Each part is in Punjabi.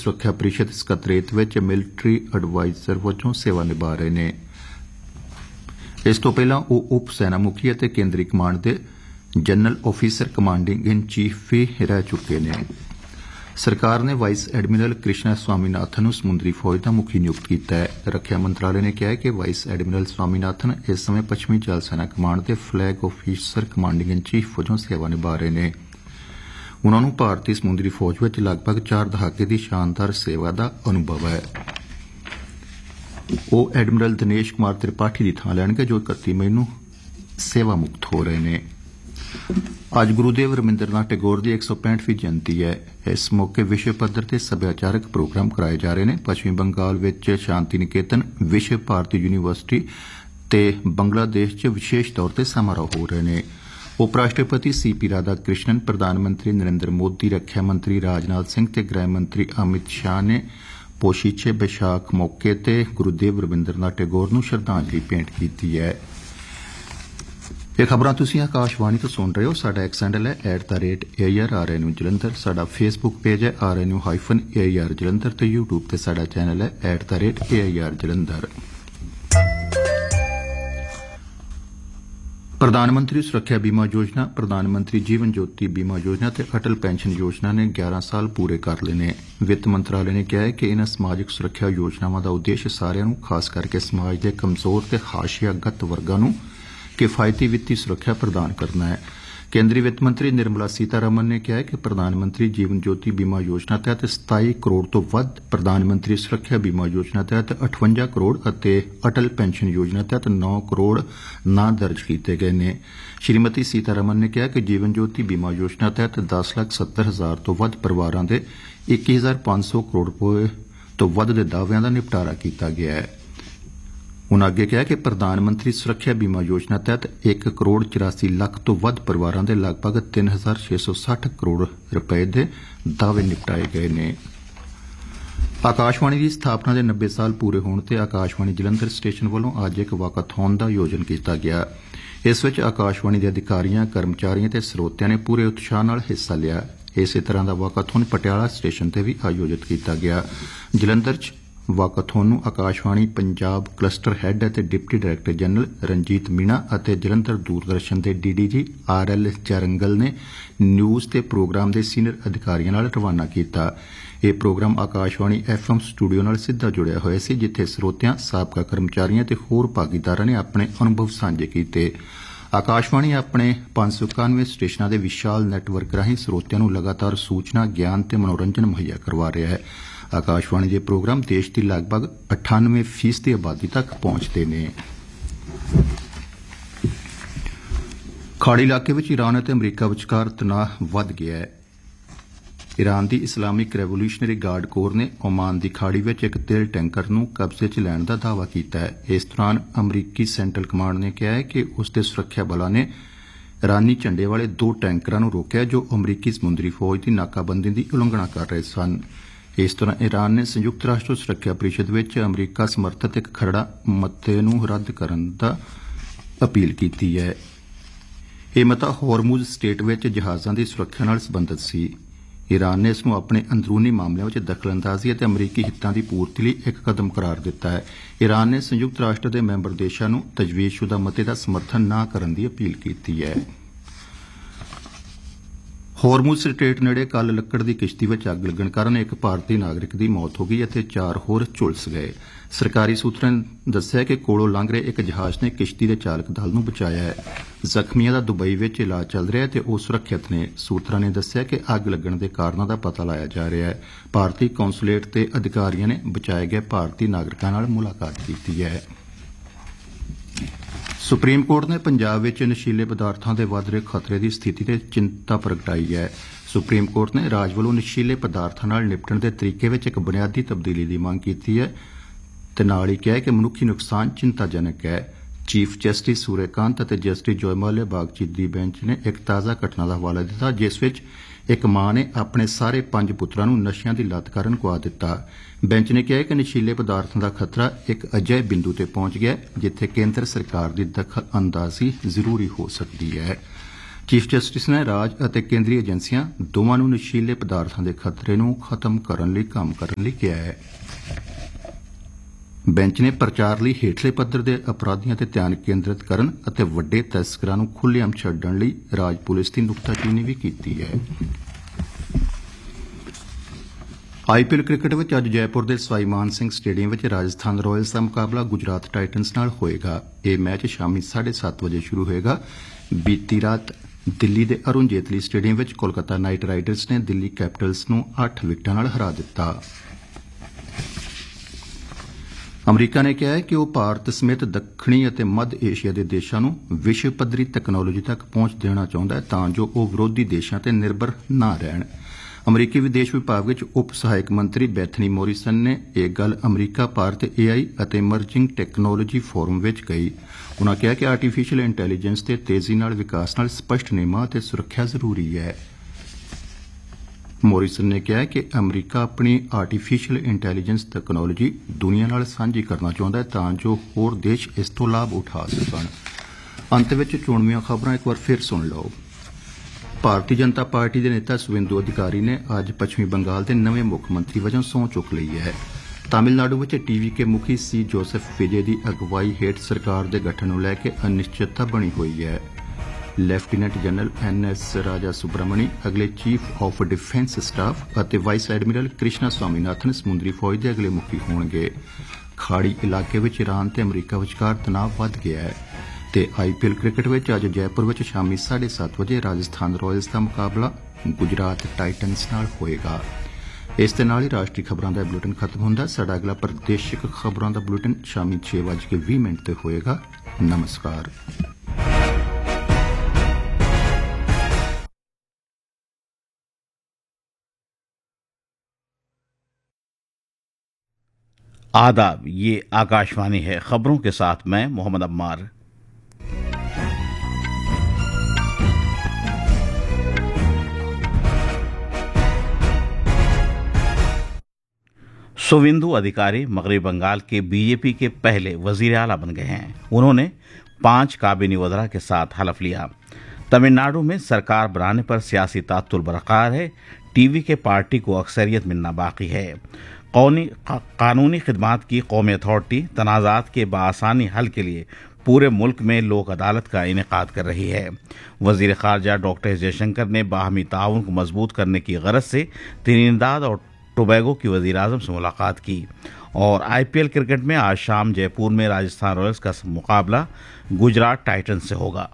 सुरक्षा परिषद ਸਕੱਤਰੇਤ ਵਿੱਚ ਮਿਲਟਰੀ ਐਡਵਾਈਜ਼ਰ ਵਜੋਂ ਸੇਵਾ ਨਿਭਾ ਰਹੇ ਨੇ। ਇਸ ਤੋਂ ਪਹਿਲਾਂ ਉਹ ਉਪ ਸੈਨਾ ਮੁਖੀ ਅਤੇ ਕੇਂਦਰੀ ਕਮਾਂਡ ਦੇ ਜਨਰਲ ਆਫੀਸਰ ਕਮਾਂਡਿੰਗ ਇਨ ਚੀਫ ਵੀ ਰਹਿ ਚੁੱਕੇ ਨੇ। ਸਰਕਾਰ ਨੇ ਵਾਈਸ ਐਡਮਿਰਲ ਕ੍ਰਿਸ਼ਨਾ ਸਵਾਮੀਨਾਥਨ ਨੂੰ ਸਮੁੰਦਰੀ ਫੌਜ ਦਾ ਮੁਖੀ ਨਿਯੁਕਤ ਕੀਤਾ ਹੈ। ਰੱਖਿਆ ਮੰਤਰਾਲੇ ਨੇ ਕਿਹਾ ਹੈ ਕਿ ਵਾਈਸ ਐਡਮਿਰਲ ਸਵਾਮੀਨਾਥਨ ਇਸ ਸਮੇਂ ਪੱਛਮੀ ਜਲ ਸੈਨਾ ਕਮਾਂਡ ਦੇ ਫਲੈਗ ਆਫੀਸਰ ਕਮਾਂਡਿੰਗ ਇਨ ਚੀਫ ਵਜੋਂ ਸੇਵਾ ਨਿਭਾ ਰਹੇ ਨੇ। ਉਨ੍ਹਾਂ ਨੂੰ ਭਾਰਤੀ ਸਮੁੰਦਰੀ ਫੌਜ ਵਿੱਚ ਲਗਭਗ 4 ਦਹਾਕੇ ਦੀ ਸ਼ਾਨਦਾਰ ਸੇਵਾ ਦਾ ਅਨੁਭਵ ਹੈ। ਉਹ ਐਡਮਿਰਲ ਦਿਨੇਸ਼ ਕੁਮਾਰ ਤ੍ਰਿਪਾਠੀ ਦੀ ਥਾਂ ਲੈਣਗੇ ਜੋ 31 ਮਈ ਨੂੰ ਸੇਵਾ ਮੁਕਤ ਹੋ ਰਹੇ ਨੇ। ਅੱਜ ਗੁਰੂਦੇਵ ਰਵਿੰਦਰਨਾਥ ਟੈਗੋਰ ਦੀ 165ਵੀਂ ਜਯੰਤੀ ਹੈ। ਇਸ ਮੌਕੇ ਵਿਸ਼ਵ ਪੱਧਰ ਤੇ ਸੱਭਿਆਚਾਰਕ ਪ੍ਰੋਗਰਾਮ ਕਰਾਏ ਜਾ ਰਹੇ ਨੇ। ਪੱਛਮੀ ਬੰਗਾਲ ਵਿੱਚ ਸ਼ਾਂਤੀ ਨਿਕੇਤਨ, ਵਿਸ਼ਵ ਭਾਰਤੀ ਯੂਨੀਵਰਸਿਟੀ ਤੇ ਬੰਗਲਾਦੇਸ਼ 'ਚ ਵਿਸ਼ੇਸ਼ ਤੌਰ ਤੇ ਸਮਾਰੋਹ ਹੋ ਰਹੇ ਨੇ। ਉਪ ਰਾਸ਼ਟਰਪਤੀ ਸੀਪੀ ਰਾਧਾ ਕ੍ਰਿਸ਼ਨਨ, ਪ੍ਰਧਾਨ ਮੰਤਰੀ ਨਰਿੰਦਰ ਮੋਦੀ, ਰੱਖਿਆ ਮੰਤਰੀ ਰਾਜਨਾਥ ਸਿੰਘ ਤੇ ਗ੍ਰਹਿ ਮੰਤਰੀ ਅਮਿਤ ਸ਼ਾਹ ਨੇ ਪੋਸ਼ੀਚੇ ਵਿਸ਼ਾਖ ਮੌਕੇ ਤੇ ਗੁਰੂਦੇਵ ਰਵਿੰਦਰਨਾਥ ਟੈਗੋਰ ਨੂੰ ਸ਼ਰਧਾਂਜਲੀ ਭੇਂਟ ਕੀਤੀ ਹੈ। ਇਹ ਖਬਰਾਂ ਤੁਸੀਂ ਆਕਾਸ਼ਵਾਣੀ ਤੋਂ ਸੁਣ ਰਹੇ ਹੋ। ਸਾਡਾ ਐਕਸ ਹੈਂਡਲ ਹੈ @AIRRNU ਜਲੰਧਰ। ਸਾਡਾ ਫੇਸਬੁੱਕ ਪੇਜ ਹੈ RNU-AIR ਜਲੰਧਰ ਤੇ ਯੂਟਿਊਬ ਤੇ ਸਾਡਾ ਚੈਨਲ ਹੈ @AIR ਜਲੰਧਰ। ਪ੍ਰਧਾਨ ਮੰਤਰੀ ਸੁਰੱਖਿਆ ਬੀਮਾ ਯੋਜਨਾ, ਪ੍ਰਧਾਨ ਮੰਤਰੀ ਜੀਵਨ ਜੋਤੀ ਬੀਮਾ ਯੋਜਨਾ ਤੇ ਅਟਲ ਪੈਨਸ਼ਨ ਯੋਜਨਾ ਨੇ 11 ਸਾਲ ਪੂਰੇ ਕਰ ਲਏ ਨੇ। ਵਿੱਤ ਮੰਤਰਾਲੇ ਨੇ ਕਿਹਾ ਹੈ ਕਿ ਇਨ੍ਹਾਂ ਸਮਾਜਿਕ ਸੁਰੱਖਿਆ ਯੋਜਨਾਵਾਂ ਦਾ ਉਦੇਸ਼ ਸਾਰਿਆਂ ਨੂੰ, ਖਾਸ ਕਰਕੇ ਸਮਾਜ ਦੇ ਕਮਜ਼ੋਰ ਤੇ ਹਾਸ਼ੀਆਗਤ ਵਰਗਾਂ ਨੂੰ ਕਿਫਾਇਤੀ ਵਿੱਤੀ ਸੁਰੱਖਿਆ ਪ੍ਰਦਾਨ ਕਰਨਾ ਹੈ। ਕੇਂਦਰੀ ਵਿੱਤ ਮੰਤਰੀ ਨਿਰਮਲਾ ਸੀਤਾਰਮਨ ਨੇ ਕਿਹਾ ਹੈ ਕਿ ਪ੍ਰਧਾਨ ਮੰਤਰੀ ਜੀਵਨ ਜੋਤੀ ਬੀਮਾ ਯੋਜਨਾ ਤਹਿਤ 27 ਕਰੋੜ ਤੋਂ ਵੱਧ, ਪ੍ਰਧਾਨ ਮੰਤਰੀ ਸੁਰੱਖਿਆ ਬੀਮਾ ਯੋਜਨਾ ਤਹਿਤ 58 ਕਰੋੜ ਅਤੇ ਅਟਲ ਪੈਨਸ਼ਨ ਯੋਜਨਾ ਤਹਿਤ 9 ਕਰੋੜ ਨਾਂ ਦਰਜ ਕੀਤੇ ਗਏ ਨੇ। ਸ਼੍ਰੀਮਤੀ ਸੀਤਾਰਮਨ ਨੇ ਕਿਹਾ ਕਿ ਜੀਵਨ ਜੋਤੀ ਬੀਮਾ ਯੋਜਨਾ ਤਹਿਤ 10,70,000 ਤੋਂ ਵੱਧ ਪਰਿਵਾਰਾਂ ਦੇ 21,500 ਕਰੋੜ ਰੁਪਏ ਤੋਂ ਵੱਧ ਦੇ ਦਾਅਵਿਆਂ ਦਾ ਨਿਪਟਾਰਾ ਕੀਤਾ ਗਿਆ ਹੈ। ਉਨ੍ਹਾਂ ਅੱਗੇ ਕਿਹਾ ਕਿ ਪ੍ਰਧਾਨ ਮੰਤਰੀ ਸੁਰੱਖਿਆ ਬੀਮਾ ਯੋਜਨਾ ਤਹਿਤ 1 ਕਰੋੜ 84 ਲੱਖ ਤੋਂ ਵੱਧ ਪਰਿਵਾਰਾਂ ਦੇ ਲਗਭਗ 3,660 ਕਰੋੜ ਰੁਪਏ ਦੇ ਦਾਅਵੇ ਨਿਪਟਾਏ ਗਏ ਨੇ। ਆਕਾਸ਼ਵਾਣੀ ਦੀ ਸਥਾਪਨਾ ਦੇ 90 ਸਾਲ ਪੂਰੇ ਹੋਣ ਤੇ ਆਕਾਸ਼ਵਾਣੀ ਜਲੰਧਰ ਸਟੇਸ਼ਨ ਵੱਲੋਂ ਅੱਜ ਇੱਕ ਵਾਕਾਥੌਨ ਦਾ ਆਯੋਜਨ ਕੀਤਾ ਗਿਆ। ਇਸ ਵਿੱਚ ਆਕਾਸ਼ਵਾਣੀ ਦੇ ਅਧਿਕਾਰੀਆਂ, ਕਰਮਚਾਰੀਆਂ ਤੇ ਸਰੋਤਿਆਂ ਨੇ ਪੂਰੇ ਉਤਸ਼ਾਹ ਨਾਲ ਹਿੱਸਾ ਲਿਆ। ਇਸੇ ਤਰ੍ਹਾਂ ਦਾ ਵਾਕਾਥੌਨ ਪਟਿਆਲਾ ਸਟੇਸ਼ਨ ਤੇ ਵੀ ਆਯੋਜਿਤ ਕੀਤਾ ਗਿਆ। ਜਲੰਧਰ 'ਚ ਵਾਕਾਥੌਨ ਨੂੰ ਆਕਾਸ਼ਵਾਣੀ ਪੰਜਾਬ ਕਲਸਟਰ ਹੈੱਡ ਅਤੇ deputy director general Ranjit Meena ਅਤੇ ਜਲੰਧਰ ਦੂਰਦਰਸ਼ਨ ਦੇ DDG RL ਜਰੰਗਲ ਨੇ ਨਿਊਜ਼ ਤੇ ਪ੍ਰੋਗਰਾਮ ਦੇ ਸੀਨੀਅਰ ਅਧਿਕਾਰੀਆਂ ਨਾਲ ਰਵਾਨਾ ਕੀਤਾ। ਇਹ ਪ੍ਰੋਗਰਾਮ ਆਕਾਸ਼ਵਾਣੀ FM ਸਟੂਡੀਓ ਨਾਲ ਸਿੱਧਾ ਜੁੜਿਆ ਹੋਇਆ ਸੀ, ਜਿੱਥੇ ਸਰੋਤਿਆਂ, ਸਾਬਕਾ ਕਰਮਚਾਰੀਆਂ ਤੇ ਹੋਰ ਭਾਗੀਦਾਰਾਂ ਨੇ ਆਪਣੇ ਅਨੁਭਵ ਸਾਂਝੇ ਕੀਤੇ। ਆਕਾਸ਼ਵਾਣੀ ਆਪਣੇ 591 ਸਟੇਸ਼ਨਾਂ ਦੇ ਵਿਸ਼ਾਲ ਨੈਟਵਰਕ ਰਾਹੀਂ ਸਰੋਤਿਆਂ ਨੂੰ ਲਗਾਤਾਰ ਸੂਚਨਾ, ਗਿਆਨ ਤੇ ਮਨੋਰੰਜਨ ਮੁਹੱਈਆ ਕਰਵਾ ਰਿਹਾ ਹੈ। ਆਕਾਸ਼ਵਾਣੀ ਦੇ ਪ੍ਰੋਗਰਾਮ ਦੇਸ਼ ਦੀ ਲਗਭਗ 98% ਆਬਾਦੀ ਤੱਕ ਪਹੁੰਚਦੇ ਨੇ। ਖਾੜੀ ਇਲਾਕੇ ਵਿੱਚ ਈਰਾਨ ਅਤੇ ਅਮਰੀਕਾ ਵਿਚਕਾਰ ਤਣਾਅ ਵੱਧ ਗਿਆ ਹੈ। ਈਰਾਨ ਦੀ ਇਸਲਾਮਿਕ ਰੈਵੋਲੂਸ਼ਨਰੀ ਗਾਰਡ ਕੋਰ ਨੇ ਓਮਾਨ ਦੀ ਖਾੜੀ ਵਿੱਚ ਇੱਕ ਤੇਲ ਟੈਂਕਰ ਨੂੰ ਕਬਜ਼ੇ 'ਚ ਲੈਣ ਦਾ ਦਾਅਵਾ ਕੀਤਾ ਹੈ। ਇਸ ਦੌਰਾਨ ਅਮਰੀਕੀ ਸੈਂਟਰਲ ਕਮਾਂਡ ਨੇ ਕਿਹਾ ਹੈ ਕਿ ਉਸ ਦੇ ਸੁਰੱਖਿਆ ਬਲਾਂ ਨੇ ਇਰਾਨੀ ਝੰਡੇ ਵਾਲੇ 2 ਟੈਂਕਰਾਂ ਨੂੰ ਰੋਕਿਆ ਜੋ ਅਮਰੀਕੀ ਸਮੁੰਦਰੀ ਫੌਜ ਦੀ ਨਾਕਾਬੰਦੀ ਦੀ ਉਲੰਘਣਾ ਕਰ ਰਹੇ ਸਨ। ਇਸ ਦੌਰਾਨ ਈਰਾਨ ਨੇ ਸੰਯੁਕਤ ਰਾਸ਼ਟਰ ਸੁਰੱਖਿਆ ਪਰਿਸ਼ਦ ਵਿੱਚ ਅਮਰੀਕਾ ਸਮਰਥਿਤ ਇੱਕ ਖਰੜਾ ਮਤੇ ਨੂੰ ਰੱਦ ਕਰਨ ਦਾ ਅਪੀਲ ਕੀਤੀ ਹੈ। ਇਹ ਮਤਾ ਹੋਰਮੁਜ਼ ਸਟੇਟ ਵਿੱਚ ਜਹਾਜ਼ਾਂ ਦੀ ਸੁਰੱਖਿਆ ਨਾਲ ਸੰਬੰਧਿਤ ਸੀ। ਈਰਾਨ ਨੇ ਇਸ ਨੂੰ ਆਪਣੇ ਅੰਦਰੂਨੀ ਮਾਮਲਿਆਂ ਵਿੱਚ ਦਖਲਅੰਦਾਜ਼ੀ ਅਤੇ ਅਮਰੀਕੀ ਹਿੱਤਾਂ ਦੀ ਪੂਰਤੀ ਲਈ ਇੱਕ ਕਦਮ ਕਰਾਰ ਦਿੱਤਾ ਹੈ। ਈਰਾਨ ਨੇ ਸੰਯੁਕਤ ਰਾਸ਼ਟਰ ਦੇ ਮੈਂਬਰ ਦੇਸ਼ਾਂ ਨੂੰ ਤਜਵੀਜ਼ਸ਼ੁਦਾ ਮਤੇ ਦਾ ਸਮਰਥਨ ਨਾ ਕਰਨ ਦੀ ਅਪੀਲ ਕੀਤੀ ਹੈ। ਹੋਰਮੁਜ਼ ਸਟ੍ਰੇਟ ਨੇੜੇ ਕੱਲ੍ਹ ਲੱਕੜ ਦੀ ਕਿਸ਼ਤੀ ਵਿੱਚ ਅੱਗ ਲੱਗਣ ਕਾਰਨ ਇੱਕ ਭਾਰਤੀ ਨਾਗਰਿਕ ਦੀ ਮੌਤ ਹੋ ਗਈ ਅਤੇ 4 ਹੋਰ ਝੁਲਸ ਗਏ। ਸਰਕਾਰੀ ਸੂਤਰਾਂ ਨੇ ਦੱਸਿਆ ਕਿ ਕੋਲੋਂ ਲੰਘ ਰਹੇ ਇੱਕ ਜਹਾਜ਼ ਨੇ ਕਿਸ਼ਤੀ ਦੇ ਚਾਲਕ ਦਲ ਨੂੰ ਬਚਾਇਆ ਹੈ। ਜ਼ਖਮੀਆਂ ਦਾ ਦੁਬਈ ਵਿੱਚ ਇਲਾਜ ਚੱਲ ਰਿਹਾ ਹੈ ਤੇ ਉਹ ਸੁਰੱਖਿਅਤ ਨੇ। ਸੂਤਰਾਂ ਨੇ ਦੱਸਿਆ ਕਿ ਅੱਗ ਲੱਗਣ ਦੇ ਕਾਰਨਾਂ ਦਾ ਪਤਾ ਲਾਇਆ ਜਾ ਰਿਹਾ ਹੈ। ਭਾਰਤੀ ਕੌਂਸੂਲੇਟ ਤੇ ਅਧਿਕਾਰੀਆਂ ਨੇ ਬਚਾਏ ਗਏ ਭਾਰਤੀ ਨਾਗਰਿਕਾਂ ਨਾਲ ਮੁਲਾਕਾਤ ਕੀਤੀ ਹੈ। ਸੁਪਰੀਮ ਕੋਰਟ ਨੇ ਪੰਜਾਬ ਵਿੱਚ ਨਸ਼ੀਲੇ ਪਦਾਰਥਾਂ ਦੇ ਵੱਧ ਰਹੇ ਖਤਰੇ ਦੀ ਸਥਿਤੀ ਤੇ ਚਿੰਤਾ ਪ੍ਰਗਟਾਈ ਹੈ। ਸੁਪਰੀਮ ਕੋਰਟ ਨੇ ਰਾਜ ਵੱਲੋਂ ਨਸ਼ੀਲੇ ਪਦਾਰਥਾਂ ਨਾਲ ਨਿਪਟਣ ਦੇ ਤਰੀਕੇ ਵਿੱਚ ਇੱਕ ਬੁਨਿਆਦੀ ਤਬਦੀਲੀ ਦੀ ਮੰਗ ਕੀਤੀ ਹੈ ਤੇ ਨਾਲ ਹੀ ਕਿਹਾ ਕਿ ਮਨੁੱਖੀ ਨੁਕਸਾਨ ਚਿੰਤਾਜਨਕ ਹੈ। ਚੀਫ ਜਸਟਿਸ ਸੂਰਿਆਕਾਂਤ ਅਤੇ ਜਸਟਿਸ ਜੋਇਮਾਲਿਆ ਬਾਗਚੀ ਦੀ ਬੈਂਚ ਨੇ ਇੱਕ ਤਾਜ਼ਾ ਘਟਨਾ ਦਾ ਹਵਾਲਾ ਦਿੱਤਾ, ਜਿਸ ਵਿੱਚ ਇੱਕ ਮਾਂ ਨੇ ਆਪਣੇ ਸਾਰੇ 5 ਪੁੱਤਰਾਂ ਨੂੰ ਨਸ਼ਿਆਂ ਦੀ ਲੱਤ ਕਾਰਨ ਗੁਆ ਦਿੱਤਾ। ਬੈਂਚ ਨੇ ਕਿਹਾ ਕਿ ਨਸ਼ੀਲੇ ਪਦਾਰਥਾਂ ਦਾ ਖਤਰਾ ਇੱਕ ਅਜਿਹੇ ਬਿੰਦੂ ਤੇ ਪਹੁੰਚ ਗਿਆ ਜਿੱਥੇ ਕੇਂਦਰ ਸਰਕਾਰ ਦੀ ਦਖਲ ਅੰਦਾਜ਼ੀ ਜ਼ਰੂਰੀ ਹੋ ਸਕਦੀ ਹੈ। ਚੀਫ ਜਸਟਿਸ ਨੇ ਰਾਜ ਅਤੇ ਕੇਂਦਰੀ ਏਜੰਸੀਆਂ ਦੋਵਾਂ ਨੂੰ ਨਸ਼ੀਲੇ ਪਦਾਰਥਾਂ ਦੇ ਖਤਰੇ ਨੂੰ ਖਤਮ ਕਰਨ ਲਈ ਕੰਮ ਕਰਨ ਲਈ ਕਿਹਾ ਹੈ। ਬੈਂਚ ਨੇ ਪ੍ਰਚਾਰ ਲਈ ਹੇਠਲੇ ਪੱਧਰ ਦੇ ਅਪਰਾਧੀਆਂ ਤੇ ਧਿਆਨ ਕੇਂਦਰਿਤ ਕਰਨ ਅਤੇ ਵੱਡੇ ਤਸਕਰਾਂ ਨੂੰ ਖੁੱਲ੍ਹੇਆਮ ਛੱਡਣ ਲਈ ਰਾਜ ਪੁਲਿਸ ਦੀ ਨੁਕਤਾਚੀਨੀ ਵੀ ਕੀਤੀ ਹੈ। ਆਈਪੀਐਲ ਕ੍ਰਿਕਟ ਵਿੱਚ ਅੱਜ ਜੈਪੁਰ ਦੇ ਸਵਾਈ ਮਾਨ ਸਿੰਘ ਸਟੇਡੀਅਮ ਵਿੱਚ ਰਾਜਸਥਾਨ ਰਾਇਲਸ ਦਾ ਮੁਕਾਬਲਾ ਗੁਜਰਾਤ ਟਾਈਟਨਸ ਨਾਲ ਹੋਏਗਾ। ਇਹ ਮੈਚ ਸ਼ਾਮੀ 7:30 ਵਜੇ ਸ਼ੁਰੂ ਹੋਏਗਾ। ਬੀਤੀ ਰਾਤ ਦਿੱਲੀ ਦੇ ਅਰੁਣ ਜੇਤਲੀ ਸਟੇਡੀਅਮ ਵਿੱਚ ਕੋਲਕਾਤਾ ਨਾਈਟ ਰਾਈਡਰਸ ਨੇ ਦਿੱਲੀ ਕੈਪੀਟਲਸ ਨੂੰ 8 ਵਿਕਟਾਂ ਨਾਲ ਹਰਾ ਦਿੱਤਾ। ਅਮਰੀਕਾ ਨੇ ਕਿਹਾ ਹੈ ਕਿ ਉਹ ਭਾਰਤ ਸਮੇਤ ਦੱਖਣੀ ਅਤੇ ਮੱਧ ਏਸ਼ੀਆ ਦੇ ਦੇਸ਼ਾਂ ਨੂੰ ਵਿਸ਼ਵ ਪੱਧਰੀ ਤਕਨਾਲੋਜੀ ਤੱਕ ਪਹੁੰਚ ਦੇਣਾ ਚਾਹੁੰਦਾ ਹੈ ਤਾਂ ਜੋ ਉਹ ਵਿਰੋਧੀ ਦੇਸ਼ਾਂ ਤੇ ਨਿਰਭਰ ਨਾ ਰਹਿਣ। ਅਮਰੀਕੀ ਵਿਦੇਸ਼ ਵਿਭਾਗ ਵਿੱਚ ਉਪ ਸਹਾਇਕ ਮੰਤਰੀ ਬੈਥਨੀ ਮੋਰੀਸਨ ਨੇ ਇਹ ਗੱਲ ਅਮਰੀਕਾ ਭਾਰਤ ਏਆਈ ਅਤੇ ਇਮਰਜਿੰਗ ਟੈਕਨੋਲੋਜੀ ਫੋਰਮ ਵਿੱਚ ਕਹੀ। ਉਨ੍ਹਾਂ ਕਿਹਾ ਕਿ ਆਰਟੀਫੀਸ਼ੀਅਲ ਇੰਟੈਲੀਜੈਂਸ ਦੇ ਤੇਜ਼ੀ ਨਾਲ ਵਿਕਾਸ ਨਾਲ ਸਪਸ਼ਟ ਨਿਯਮਾਂ ਅਤੇ ਸੁਰੱਖਿਆ ਜ਼ਰੂਰੀ ਹੈ। ਮੋਰੀਸਨ ਨੇ ਕਿਹਾ ਕਿ ਅਮਰੀਕਾ ਆਪਣੀ ਆਰਟੀਫੀਸ਼ੀਅਲ ਇੰਟੈਲੀਜੈਂਸ ਤਕਨਾਲੋਜੀ ਦੁਨੀਆ ਨਾਲ ਸਾਂਝੀ ਕਰਨਾ ਚਾਹੁੰਦਾ ਹੈ ਤਾਂ ਜੋ ਹੋਰ ਦੇਸ਼ ਇਸ ਤੋਂ ਲਾਭ ਉਠਾ ਸਕਣ। ਅੰਤ ਵਿੱਚ ਚੋਣਵੀਆਂ ਖਬਰਾਂ ਇੱਕ ਵਾਰ ਫਿਰ ਸੁਣ ਲਓ। ਭਾਰਤੀ ਜਨਤਾ ਪਾਰਟੀ ਦੇ ਨੇਤਾ ਸੁਵੇਂਦੂ ਅਧਿਕਾਰੀ ਨੇ ਅੱਜ ਪੱਛਮੀ ਬੰਗਾਲ ਦੇ ਨਵੇਂ ਮੁੱਖ ਮੰਤਰੀ ਵਜੋਂ ਸਹੁੰ ਚੁੱਕ ਲਈ ਹੈ। ਤਾਮਿਲਨਾਡੂ ਵਿੱਚ ਟੀਵੀਕੇ ਮੁਖੀ ਸੀ ਜੋਸਫ ਵਿਜੇ ਦੀ ਅਗਵਾਈ ਹੇਠ ਸਰਕਾਰ ਦੇ ਗਠਨ ਨੂੰ ਲੈ ਕੇ ਅਨਿਸ਼ਚਿਤਤਾ ਬਣੀ ਹੋਈ ਹੈ। ਲੈਫਟੀਨੈਂਟ ਜਨਰਲ ਐਨਐਸ ਰਾਜਾ ਸੁਬਰਾਮਣੀ ਅਗਲੇ ਚੀਫ ਆਫ ਡਿਫੈਂਸ ਸਟਾਫ ਅਤੇ ਵਾਈਸ ਐਡਮਿਰਲ ਕ੍ਰਿਸ਼ਨਾ ਸਵਾਮੀਨਾਥਨ ਸਮੁੰਦਰੀ ਫੌਜ ਦੇ ਅਗਲੇ ਮੁਖੀ ਹੋਣਗੇ। ਖਾੜੀ ਇਲਾਕੇ ਵਿੱਚ ਈਰਾਨ ਤੇ ਅਮਰੀਕਾ ਵਿਚਕਾਰ ਤਣਾਅ ਵੱਧ ਗਿਆ ਹੈ ਤੇ ਆਈਪੀਐਲ ਕ੍ਰਿਕਟ ਵਿੱਚ ਅੱਜ ਜੈਪੁਰ ਵਿੱਚ ਸ਼ਾਮੀ 7:30 ਵਜੇ ਰਾਜਸਥਾਨ ਰਾਇਲਸ ਦਾ ਮੁਕਾਬਲਾ ਗੁਜਰਾਤ ਟਾਈਟਨਸ ਨਾਲ ਹੋਏਗਾ। ਇਸ ਦੇ ਨਾਲ ਹੀ ਰਾਸ਼ਟਰੀ ਖਬਰਾਂ ਦਾ ਬੁਲੇਟਿਨ ਖਤਮ ਹੁੰਦਾ। ਸਾਡਾ ਅਗਲਾ ਪ੍ਰਾਦੇਸ਼ਿਕ ਖਬਰਾਂ ਦਾ ਬੁਲੇਟਿਨ ਸ਼ਾਮੀ 6:20 ਤੇ ਹੋਏਗਾ। ਨਮਸਕਾਰ। आदाब, ये आकाशवाणी है। खबरों के साथ मैं मोहम्मद अम्मार। सुवेंदु अधिकारी मगरबी बंगाल के बीजेपी के पहले वजीर आला बन गए हैं। उन्होंने 5 काबिनी वज़रा के साथ हलफ लिया। तमिलनाडु में सरकार बनाने पर सियासी तात्तुल बरकरार है। टीवी के पार्टी को अक्सरियत मिलना बाकी है। कानूनी खिदमात की कौमी अथॉरिटी तनाज़ात के बआसानी हल के लिए पूरे मुल्क में लोक अदालत का इनेकाद कर रही है। वज़ीर ख़ारजा डॉक्टर एस जयशंकर ने बाहमी ताउन को मजबूत करने की गरज से त्रिनिदाद और टोबैगो की वज़ीर आज़म से मुलाकात की। और आईपीएल क्रिकेट में आज शाम जयपुर में राजस्थान रॉयल्स का मुकाबला गुजरात टाइटंस से होगा।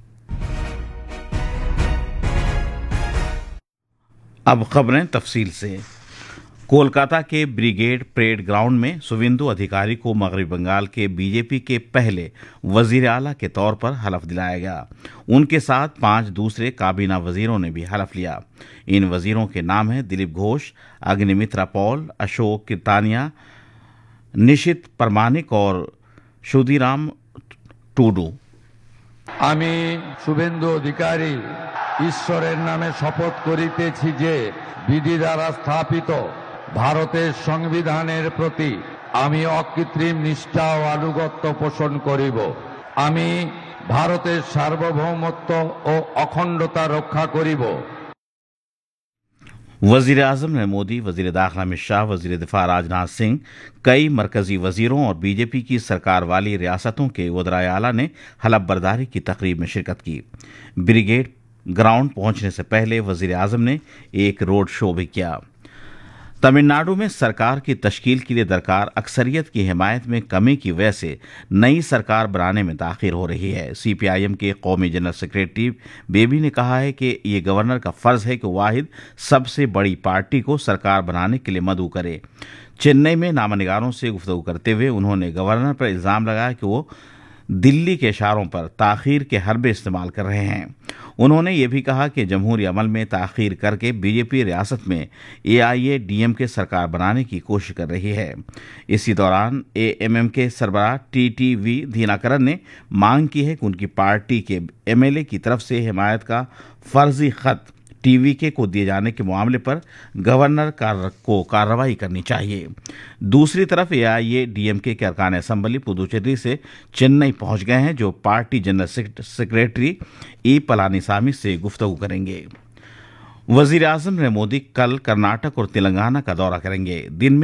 अब खबरें तफसील से। कोलकाता के ब्रिगेड परेड ग्राउंड में सुवेंदु अधिकारी को मगरबी बंगाल के बीजेपी के पहले वजीर आला के तौर पर हलफ दिलाया गया। उनके साथ 5 दूसरे काबीना वजीरों ने भी हलफ लिया। इन वजीरों के नाम हैं दिलीप घोष, अग्निमित्रा पॉल, अशोक किरतानिया, निशित परमानिक और शुदीराम टूडू। আমি শুভেন্দু অধিকারী ঈশ্বরের নামে শপথ করিতেছি যে বিধি দ্বারা স্থাপিত ভারতের সংবিধানের প্রতি আমি অকৃত্রিম নিষ্ঠা ও আনুগত্য পোষণ করিব। আমি ভারতের সার্বভৌমত্ব ও অখণ্ডতা রক্ষা করিব। वजीर आजम नरेंद्र मोदी, वजीर दाखिला अमित शाह, वजीर दिफा राजनाथ सिंह, कई मरकजी वजीरों और बीजेपी की सरकार वाली रियासतों के वज़राए आला ने हलफ बर्दारी की तकरीब में शिरकत की। ब्रिगेड ग्राउंड पहुंचने से पहले वजीर आजम ने एक रोड शो भी किया। तमिलनाडु में सरकार की तश्कील के लिए दरकार अक्सरियत की हिमायत में कमी की वजह से नई सरकार बनाने में ताख़ीर हो रही है। सीपीआईएम के कौमी जनरल सेक्रेटरी बेबी ने कहा है कि ये गवर्नर का फर्ज है कि वाहिद सबसे बड़ी पार्टी को सरकार बनाने के लिए मदऊ करे। चेन्नई में नामनिगारों से गुफ्तगू करते हुए उन्होंने गवर्नर पर इल्ज़ाम लगाया कि वो दिल्ली के इशारों पर ताख़ीर के हरबे इस्तेमाल कर रहे हैं। उन्होंने ये भी कहा कि जमहूरी अमल में ताख़ीर करके बीजेपी रियासत में एआईएडीएमके सरकार बनाने की कोशिश कर रही है। इसी दौरान एएमएम के सरबराह टीटीवी दिनाकरन ने मांग की है कि उनकी पार्टी के एमएलए की तरफ से हिमायत का फर्जी खत टीवीके को दिए जाने के मामले पर गवर्नर को कार्रवाई करनी चाहिए। दूसरी तरफ एआईएडीएमके के अरकान असेंबली पुदुचेरी से चेन्नई पहुंच गए हैं, जो पार्टी जनरल सेक्रेटरी ई पलानीसामी से गुफ्तगू करेंगे। वजीर आजम नरेंद्र मोदी कल कर्नाटक और तेलंगाना का दौरा करेंगे। दिन में